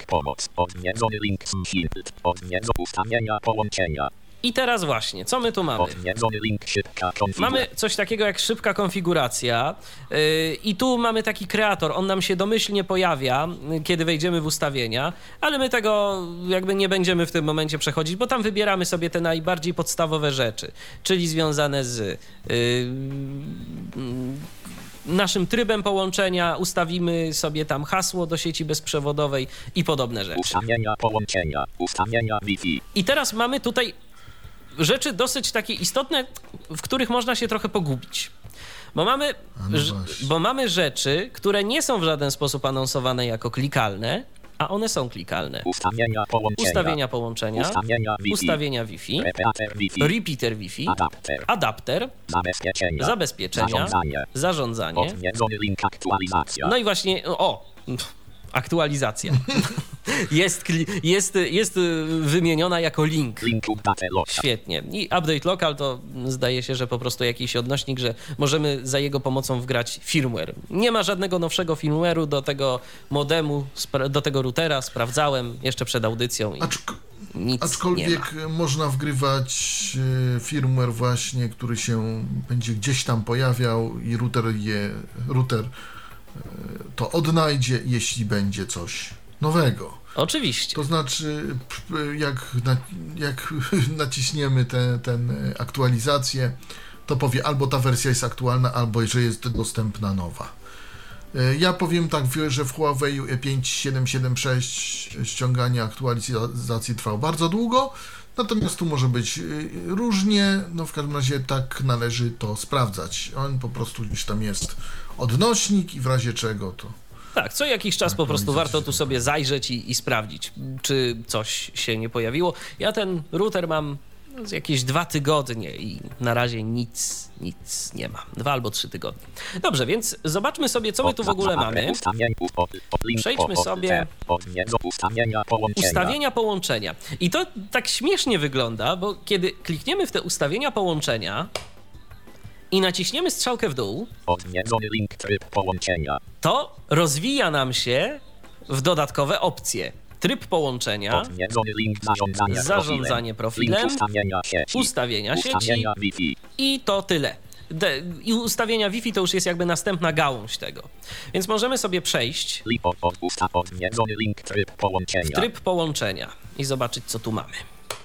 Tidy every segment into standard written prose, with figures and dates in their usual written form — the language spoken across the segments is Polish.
pomoc. Odwiedzony link Shield. Odwiedz ustawienia połączenia. I teraz właśnie, co my tu mamy? Odwiedzony link szybka konfiguracja. Mamy coś takiego jak szybka konfiguracja i tu mamy taki kreator, on nam się domyślnie pojawia, kiedy wejdziemy w ustawienia, ale my tego jakby nie będziemy w tym momencie przechodzić, bo tam wybieramy sobie te najbardziej podstawowe rzeczy, czyli związane z naszym trybem połączenia, ustawimy sobie tam hasło do sieci bezprzewodowej i podobne rzeczy. Ustawienia połączenia, ustawienia Wi-Fi. I teraz mamy tutaj rzeczy dosyć takie istotne, w których można się trochę pogubić. Bo mamy rzeczy, które nie są w żaden sposób anonsowane jako klikalne, a one są klikalne. Ustawienia połączenia, ustawienia Wi-Fi, repeater Wi-Fi, adapter, zabezpieczenia, zarządzanie. No i właśnie, aktualizacja. Jest wymieniona jako link. Świetnie. I update local to zdaje się, że po prostu jakiś odnośnik, że możemy za jego pomocą wgrać firmware. Nie ma żadnego nowszego firmware'u do tego modemu, do tego routera. Sprawdzałem jeszcze przed audycją i nic aczkolwiek nie ma. Można wgrywać firmware właśnie, który się będzie gdzieś tam pojawiał i router to odnajdzie, jeśli będzie coś nowego. Oczywiście. To znaczy, jak naciśniemy tę aktualizację, to powie albo ta wersja jest aktualna, albo że jest dostępna nowa. Ja powiem tak, że w Huawei 5776 ściąganie aktualizacji trwało bardzo długo, natomiast tu może być różnie, no w każdym razie tak należy to sprawdzać. On po prostu gdzieś tam jest odnośnik i w razie czego to... Tak, co jakiś czas po prostu warto tu sobie zajrzeć i sprawdzić, czy coś się nie pojawiło. Ja ten router mam jakieś 2 tygodnie i na razie nic nie ma. 2 albo 3 tygodnie. Dobrze, więc zobaczmy sobie, co my tu w ogóle mamy. Przejdźmy sobie ustawienia połączenia. I to tak śmiesznie wygląda, bo kiedy klikniemy w te ustawienia połączenia i naciśniemy strzałkę w dół, to rozwija nam się w dodatkowe opcje. Tryb połączenia, zarządzanie profilem, ustawienia sieci i to tyle. I ustawienia Wi-Fi to już jest jakby następna gałąź tego. Więc możemy sobie przejść w tryb połączenia i zobaczyć, co tu mamy.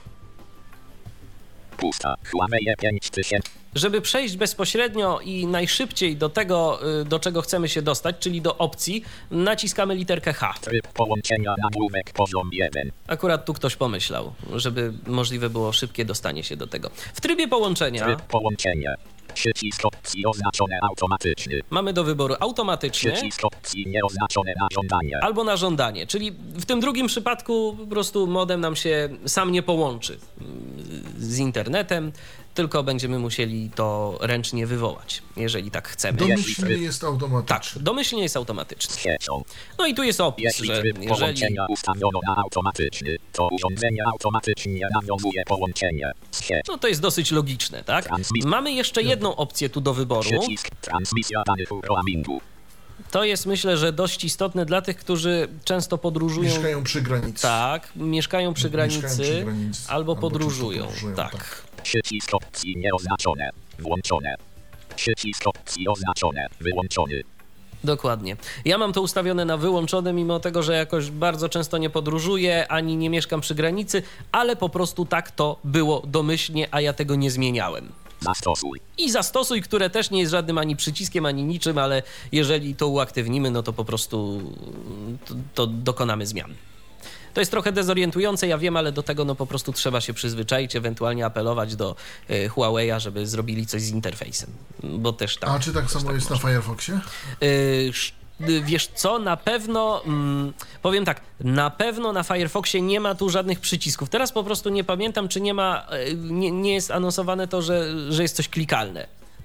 Żeby przejść bezpośrednio i najszybciej do tego, do czego chcemy się dostać, czyli do opcji, naciskamy literkę H. Tryb połączenia, nagłówek, poziom 1. Akurat tu ktoś pomyślał, żeby możliwe było szybkie dostanie się do tego. W trybie połączenia... Tryb połączenia. Przycisk opcji oznaczone automatyczny. Mamy do wyboru automatyczny. Przycisk opcji nieoznaczone na żądanie. Albo na żądanie, czyli w tym drugim przypadku po prostu modem nam się sam nie połączy z internetem, tylko będziemy musieli to ręcznie wywołać, jeżeli tak chcemy. Domyślnie jest automatyczny. Tak, domyślnie jest automatyczny. No i tu jest opis, że jeżeli połączenia ustawiono na automatyczny, to urządzenie automatycznie nawiązuje połączenie. No to jest dosyć logiczne, tak? Mamy jeszcze jedną opcję tu do wyboru. Przycisk transmisja danych roamingu. To jest, myślę, że dość istotne dla tych, którzy często podróżują. Mieszkają przy granicy. Tak, mieszkają przy granicy albo podróżują. Tak. Przycisk opcji nieoznaczone, włączone. Przycisk opcji oznaczone, wyłączony. Dokładnie. Ja mam to ustawione na wyłączone, mimo tego, że jakoś bardzo często nie podróżuję, ani nie mieszkam przy granicy, ale po prostu tak to było domyślnie, a ja tego nie zmieniałem. Zastosuj. I zastosuj, które też nie jest żadnym ani przyciskiem, ani niczym, ale jeżeli to uaktywnimy, no to po prostu to dokonamy zmian. To jest trochę dezorientujące, ja wiem, ale do tego no po prostu trzeba się przyzwyczaić, ewentualnie apelować do Huawei'a, żeby zrobili coś z interfejsem, bo też tak. A czy tak samo jest można na Firefoxie? Wiesz co, na pewno, powiem tak, na pewno na Firefoxie nie ma tu żadnych przycisków. Teraz po prostu nie pamiętam, czy nie jest anonsowane to, że jest coś klikalne.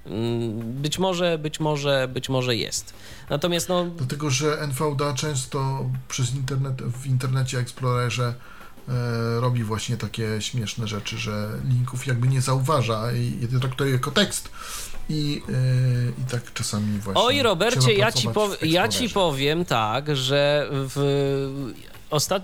Być może jest. Natomiast no... Dlatego, że NVDA często w internecie Explorerze robi właśnie takie śmieszne rzeczy, że linków jakby nie zauważa i je traktuje jako tekst. I tak czasami właśnie. Oj, Robercie, ja ci powiem tak, że ostatnio